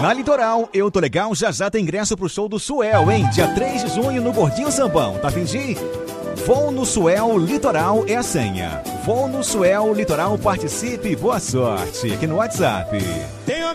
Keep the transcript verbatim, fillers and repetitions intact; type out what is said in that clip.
Na Litoral, Eu Tô Legal, já já tem ingresso pro show do Suel, hein? Dia três de junho no Gordinho Sambão. Tá a fim de ir? Vou no Suel Litoral é a senha. Vou no Suel Litoral, participe e boa sorte. Aqui no WhatsApp.